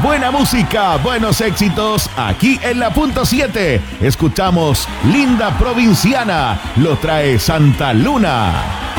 buena música, buenos éxitos, aquí en la punto 7. Escuchamos Linda Provinciana, lo trae Santa Luna.